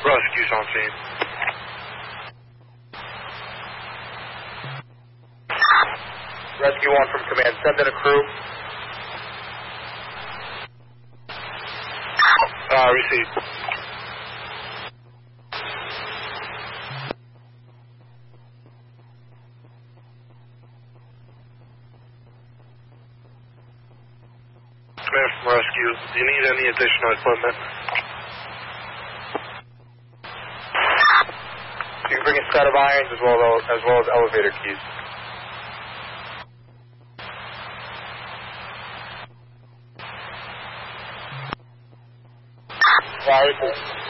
Rescue's on scene. Rescue 1 from command, send in a crew. Received. Command from Rescue, do you need any additional equipment? You can bring a set of irons as well as elevator keys. Sorry.